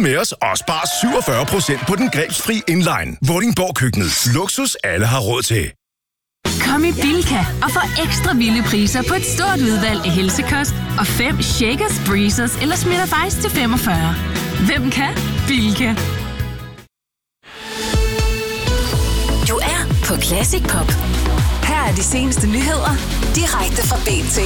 med os og spar 47% på den grebsfri Inline. Vordingborg Køkkenet. Luksus alle har råd til. Kom i Bilka og få ekstra vilde priser på et stort udvalg af helsekost og 5 Shakers, Breezers eller Smitter Ice til 45. Hvem kan? Bilka. Du er på Classic Pop. Her er de seneste nyheder direkte fra BT.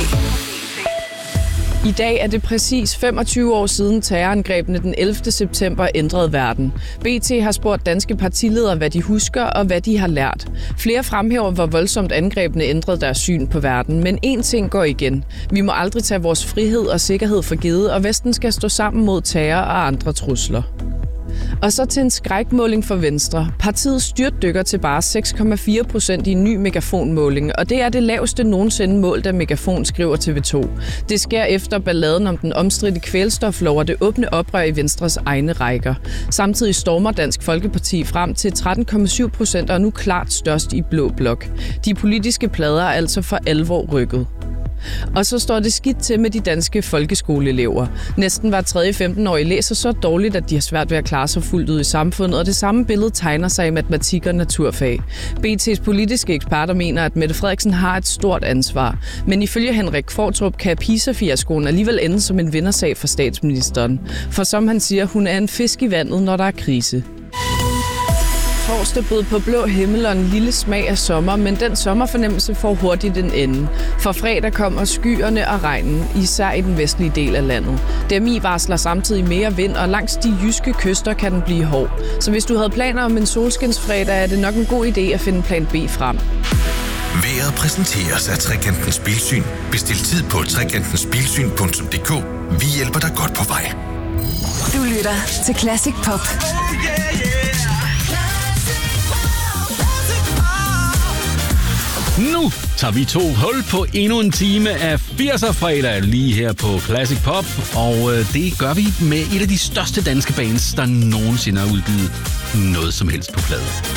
I dag er det præcis 25 år siden terrorangrebene den 11. september ændrede verden. BT har spurgt danske partiledere, hvad de husker og hvad de har lært. Flere fremhæver, hvor voldsomt angrebene ændrede deres syn på verden. Men én ting går igen. Vi må aldrig tage vores frihed og sikkerhed for givet, og Vesten skal stå sammen mod terror og andre trusler. Og så til en skrækmåling for Venstre. Partiet styrtdykker til bare 6,4% i en ny megafonmåling, og det er det laveste nogensinde målt af Megafon, skriver TV2. Det sker efter balladen om den omstridte kvælstoflov og det åbne oprør i Venstres egne rækker. Samtidig stormer Dansk Folkeparti frem til 13,7% og er nu klart størst i blå blok. De politiske plader er altså for alvor rykket. Og så står det skidt til med de danske folkeskoleelever. Næsten hver 3. 15-årige læser så dårligt, at de har svært ved at klare sig fuldt ud i samfundet, og det samme billede tegner sig i matematik og naturfag. BT's politiske eksperter mener, at Mette Frederiksen har et stort ansvar. Men ifølge Henrik Qvortrup kan PISA-fiaskoen alligevel ende som en vindersag for statsministeren. For som han siger, hun er en fisk i vandet, når der er krise. Torsdag bød på blå himmel og en lille smag af sommer, men den sommerfornemmelse får hurtigt en ende. For fredag kommer skyerne og regnen, især i den vestlige del af landet. DMI varsler samtidig mere vind, og langs de jyske kyster kan den blive hård. Så hvis du havde planer om en solskinsfredag, er det nok en god idé at finde plan B frem. Vejret præsenteres af Trekantens Bilsyn. Bestil tid på trekantensbilsyn.dk. Vi hjælper dig godt på vej. Du lytter til Classic Pop. Nu tager vi 2 hul på endnu en time af 80'er fredag lige her på Classic Pop. Og det gør vi med et af de største danske bands, der nogensinde har udgivet noget som helst på plade.